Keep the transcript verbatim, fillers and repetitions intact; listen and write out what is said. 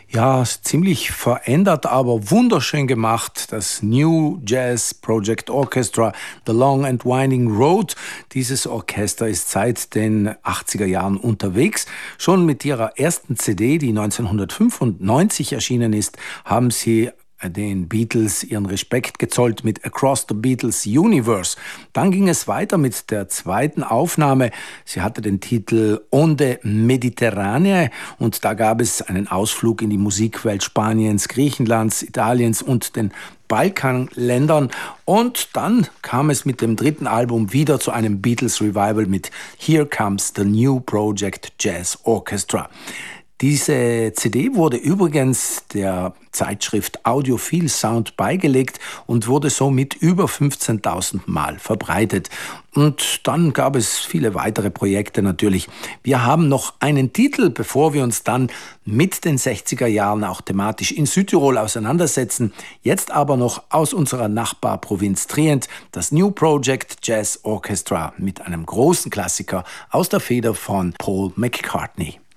Ja, ziemlich verändert, aber wunderschön gemacht. Das New Jazz Project Orchestra, The Long and Winding Road. Dieses Orchester ist seit den achtziger Jahren unterwegs. Schon mit ihrer ersten C D, die neunzehnhundertfünfundneunzig erschienen ist, haben sie den Beatles ihren Respekt gezollt mit Across the Beatles Universe. Dann ging es weiter mit der zweiten Aufnahme. Sie hatte den Titel Onde Mediterranee und da gab es einen Ausflug in die Musikwelt Spaniens, Griechenlands, Italiens und den Balkanländern. Und dann kam es mit dem dritten Album wieder zu einem Beatles Revival mit Here Comes the New Project Jazz Orchestra. Diese C D wurde übrigens der Zeitschrift Audiophile Sound beigelegt und wurde somit über fünfzehntausend Mal verbreitet. Und dann gab es viele weitere Projekte natürlich. Wir haben noch einen Titel, bevor wir uns dann mit den sechziger Jahren auch thematisch in Südtirol auseinandersetzen. Jetzt aber noch aus unserer Nachbarprovinz Trient, das New Project Jazz Orchestra mit einem großen Klassiker aus der Feder von Paul McCartney.